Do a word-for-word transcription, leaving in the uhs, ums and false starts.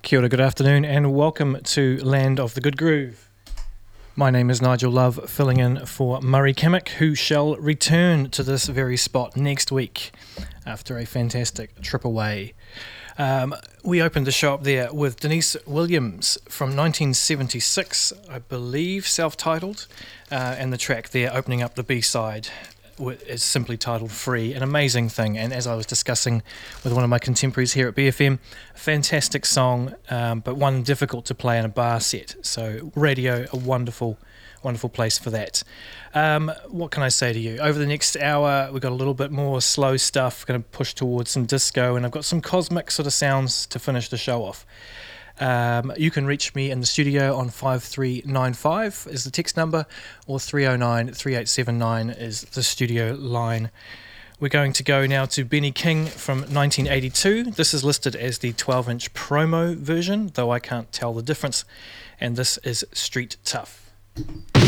Kia ora, good afternoon, and welcome to Land of the Good Groove. My name is Nigel Love, filling in for Murray Kimmick, who shall return to this very spot next week after a fantastic trip away. Um, we opened the show up there with Denise Williams from nineteen seventy-six, I believe, self-titled, uh, and the track there opening up the B-side is simply titled Free, an amazing thing. And as I was discussing with one of my contemporaries here at B F M, a fantastic song, um, but one difficult to play in a bar set. So radio, a wonderful, wonderful place for that. Um, what can I say to you? Over the next hour, we've got a little bit more slow stuff, going to push towards some disco, and I've got some cosmic sort of sounds to finish the show off. Um, you can reach me in the studio on five three nine five is the text number, or three oh nine, three eight seven nine is the studio line. We're going to go now to Benny King from nineteen eighty-two. This is listed as the twelve inch promo version, though I can't tell the difference, and this is Street Tough.